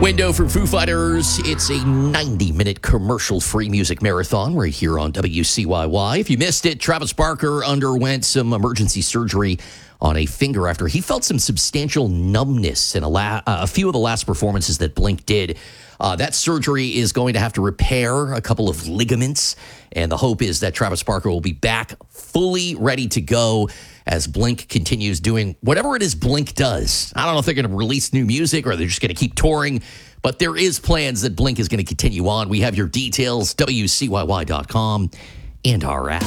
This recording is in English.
Window from Foo Fighters. It's a 90-minute commercial-free music marathon right here on WCYY. If you missed it, Travis Barker underwent some emergency surgery on a finger after he felt some substantial numbness in a few of the last performances that Blink did. That surgery is going to have to repair a couple of ligaments, and the hope is that Travis Barker will be back fully ready to go as Blink continues doing whatever it is Blink does. I don't know if they're going to release new music or they're just going to keep touring, but there is plans that Blink is going to continue on. We have your details, WCYY.com, and our app.